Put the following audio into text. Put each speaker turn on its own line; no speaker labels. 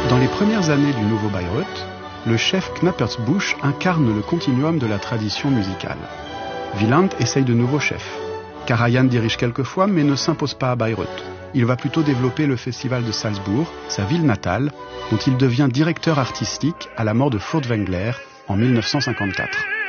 Dans les premières années du nouveau Bayreuth, le chef Knappersbusch incarne le continuum de la tradition musicale. Wieland essaye de nouveaux chefs. Karajan dirige quelquefois mais ne s'impose pas à Bayreuth. Il va plutôt développer le festival de Salzbourg, sa ville natale, dont il devient directeur artistique à la mort de Furtwängler en 1954.